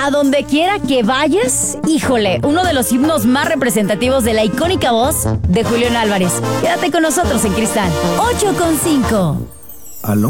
A donde quiera que vayas, híjole, uno de los himnos más representativos de la icónica voz de Julián Álvarez. Quédate con nosotros en Cristal 8.5. ¿Aló?